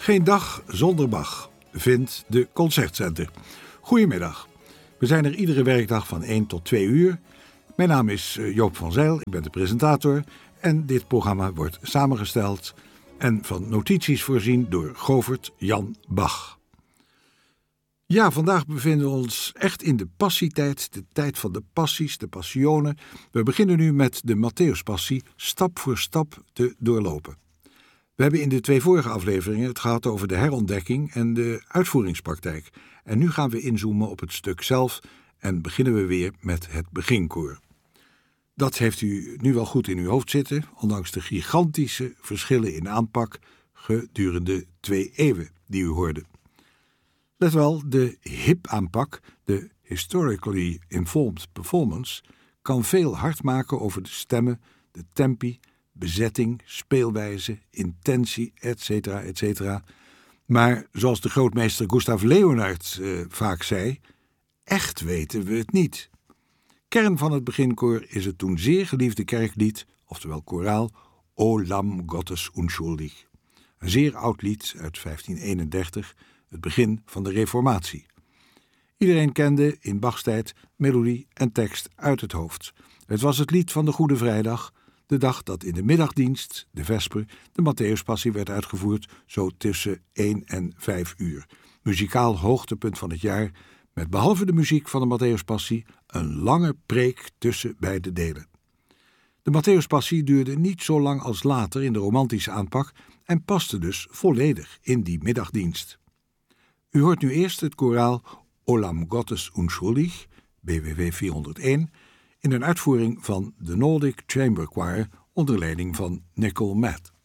Geen dag zonder Bach, vindt de Concertcenter. Goedemiddag. We zijn er iedere werkdag van 1 tot 2 uur. Mijn naam is Joop van Zijl, ik ben de presentator. En dit programma wordt samengesteld en van notities voorzien door Govert Jan Bach. Ja, vandaag bevinden we ons echt in de passietijd, de tijd van de passies, de passionen. We beginnen nu met de Matthäuspassie stap voor stap te doorlopen. We hebben in de 2 vorige afleveringen het gehad over de herontdekking en de uitvoeringspraktijk. En nu gaan we inzoomen op het stuk zelf en beginnen we weer met het beginkoor. Dat heeft u nu wel goed in uw hoofd zitten, ondanks de gigantische verschillen in aanpak gedurende 2 eeuwen die u hoorde. Let wel, de HIP-aanpak, de Historically Informed Performance, kan veel hard maken over de stemmen, de tempi, bezetting, speelwijze, intentie, etc., etc. Maar zoals de grootmeester Gustav Leonhardt vaak zei, echt weten we het niet. Kern van het beginkoor is het toen zeer geliefde kerklied, oftewel koraal, O Lamm Gottes unschuldig. Een zeer oud lied uit 1531, het begin van de Reformatie. Iedereen kende in Bachs tijd melodie en tekst uit het hoofd. Het was het lied van de Goede Vrijdag, de dag dat in de middagdienst, de vesper, de Matthäuspassie werd uitgevoerd, zo tussen 1 en 5 uur. Muzikaal hoogtepunt van het jaar, met behalve de muziek van de Matthäuspassie een lange preek tussen beide delen. De Matthäuspassie duurde niet zo lang als later in de romantische aanpak en paste dus volledig in die middagdienst. U hoort nu eerst het koraal O Lamm Gottes unschuldig, BWV 401, in een uitvoering van de Nordic Chamber Choir onder leiding van Nicole Matt.